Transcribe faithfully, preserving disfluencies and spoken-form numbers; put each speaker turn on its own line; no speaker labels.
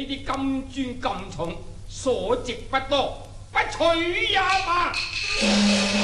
啲金磚咁重，所值不多，不取也罷。